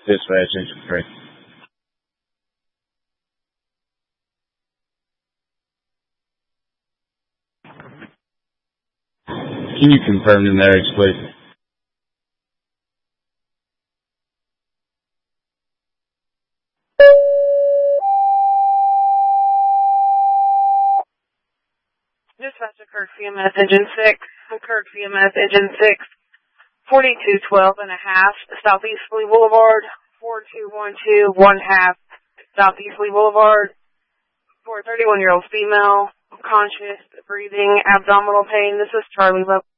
Dispatch engine 3. Can you confirm the narrates, please? Dispatch occurred VMS engine 6. Occurred VMS engine 6. 4212 and a half. Southeast Lee Boulevard. 4212 1/2. Southeast Lee Boulevard. For a 31-year-old female. Conscious, breathing, abdominal pain. This is Charlie Love.